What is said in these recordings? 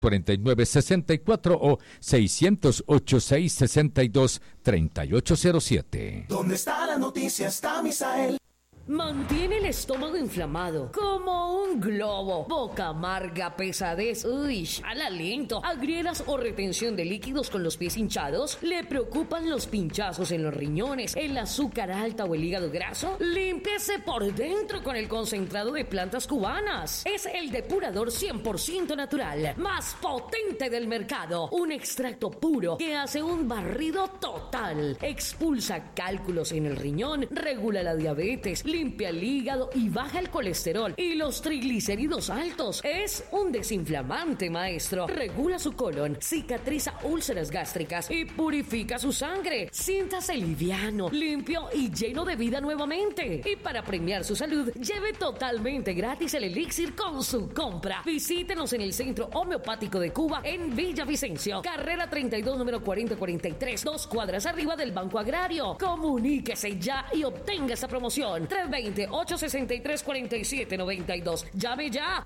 4964 o 608-662-3807. ¿Dónde está la noticia? Está Misael. Mantiene el estómago inflamado, como un globo, boca amarga, pesadez, al aliento, agrieras o retención de líquidos con los pies hinchados. ¿Le preocupan los pinchazos en los riñones, el azúcar alta o el hígado graso? Límpiese por dentro con el concentrado de plantas cubanas. Es el depurador 100% natural, más potente del mercado. Un extracto puro que hace un barrido total. Expulsa cálculos en el riñón, regula la diabetes, limpia el hígado y baja el colesterol y los triglicéridos altos. Es un desinflamante, maestro. Regula su colon, cicatriza úlceras gástricas y purifica su sangre. Siéntase liviano, limpio y lleno de vida nuevamente. Y para premiar su salud, lleve totalmente gratis el elixir con su compra. Visítenos en el Centro Homeopático de Cuba en Villavicencio, carrera 32, número 4043, 2 cuadras arriba del Banco Agrario. Comuníquese ya y obtenga esa promoción. 320-863-4792. Llame ya.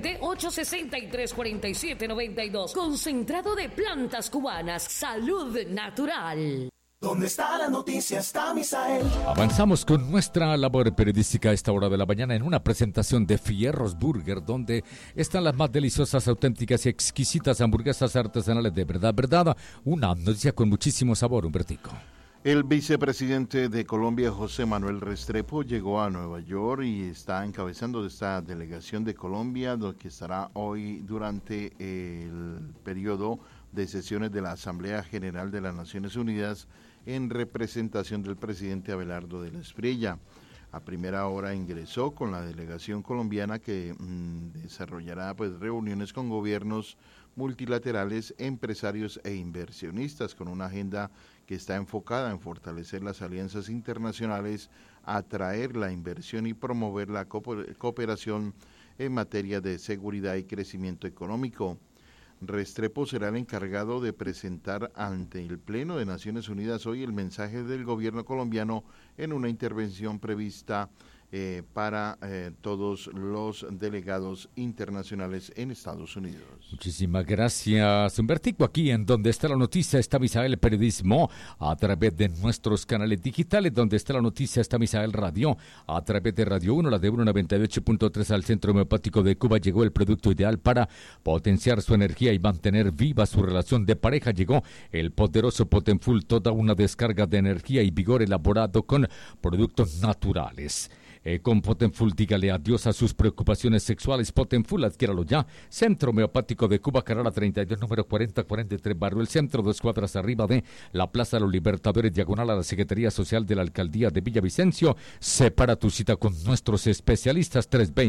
320-863-4792. Concentrado de plantas cubanas. Salud natural. ¿Dónde está la noticia? Está Misael. Avanzamos con nuestra labor periodística a esta hora de la mañana en una presentación de Fierros Burger, donde están las más deliciosas, auténticas y exquisitas hamburguesas artesanales de verdad. Una noticia con muchísimo sabor, Humbertico. El vicepresidente de Colombia, José Manuel Restrepo, llegó a Nueva York y está encabezando esta delegación de Colombia, que estará hoy durante el periodo de sesiones de la Asamblea General de las Naciones Unidas en representación del presidente Abelardo de la Espriella. A primera hora ingresó con la delegación colombiana que desarrollará reuniones con gobiernos multilaterales, empresarios e inversionistas con una agenda que está enfocada en fortalecer las alianzas internacionales, atraer la inversión y promover la cooperación en materia de seguridad y crecimiento económico. Restrepo será el encargado de presentar ante el Pleno de Naciones Unidas hoy el mensaje del gobierno colombiano en una intervención prevista para todos los delegados internacionales en Estados Unidos. Muchísimas gracias, Humbertico. Aquí en Donde está la noticia está Misael Periodismo, a través de nuestros canales digitales. Donde está la noticia está Misael Radio, a través de Radio 1, la de 198.3 al Centro Homeopático de Cuba. Llegó el producto ideal para potenciar su energía y mantener viva su relación de pareja. Llegó el poderoso Potenfull, toda una descarga de energía y vigor elaborado con productos naturales. Con Potenfull, dígale adiós a sus preocupaciones sexuales. Potenfull, adquiéralo ya. Centro Homeopático de Cuba, carrera 32, número 4043, Barrio El Centro, 2 cuadras arriba de la Plaza de los Libertadores, diagonal a la Secretaría Social de la Alcaldía de Villavicencio. Separa tu cita con nuestros especialistas.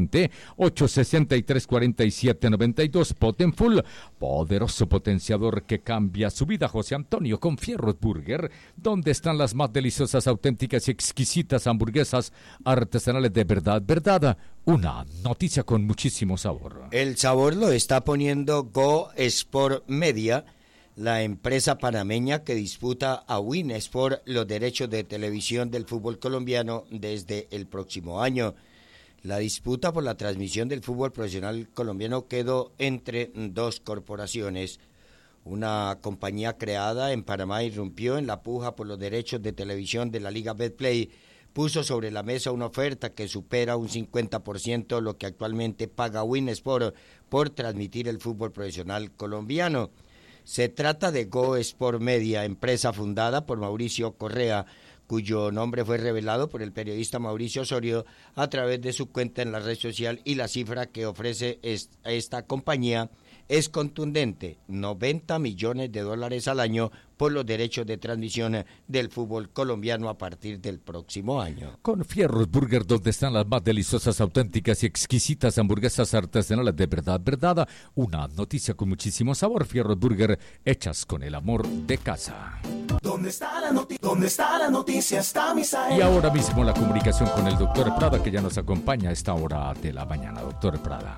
320-863-4792. Potenfull, poderoso potenciador que cambia su vida. José Antonio con Fierros Burger, donde están las más deliciosas, auténticas y exquisitas hamburguesas artesanales de verdad. Una noticia con muchísimo sabor. El sabor lo está poniendo Go Sport Media, la empresa panameña que disputa a Win Sport los derechos de televisión del fútbol colombiano desde el próximo año. La disputa por la transmisión del fútbol profesional colombiano quedó entre dos corporaciones. Una compañía creada en Panamá irrumpió en la puja por los derechos de televisión de la Liga Betplay. Puso sobre la mesa una oferta que supera un 50% lo que actualmente paga Win Sport por transmitir el fútbol profesional colombiano. Se trata de Go Sport Media, empresa fundada por Mauricio Correa, cuyo nombre fue revelado por el periodista Mauricio Osorio a través de su cuenta en la red social, y la cifra que ofrece esta compañía es contundente: $90 millones al año por los derechos de transmisión del fútbol colombiano a partir del próximo año. Con Fierros Burger, donde están las más deliciosas, auténticas y exquisitas hamburguesas artesanales de verdad. Una noticia con muchísimo sabor. Fierros Burger, hechas con el amor de casa. ¿Dónde está la noticia? Está Misael. Y ahora mismo la comunicación con el doctor Prada, que ya nos acompaña a esta hora de la mañana. Doctor Prada.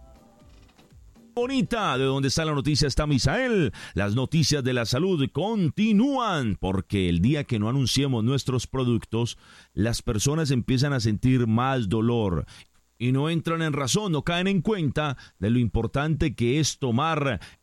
Bonita, de donde está la noticia está Misael. Las noticias de la salud continúan, porque el día que no anunciemos nuestros productos, las personas empiezan a sentir más dolor. y no entran en razón, no caen en cuenta de lo importante que es tomar